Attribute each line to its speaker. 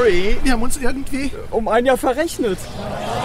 Speaker 1: Ui, wir haben uns irgendwie
Speaker 2: um ein Jahr verrechnet.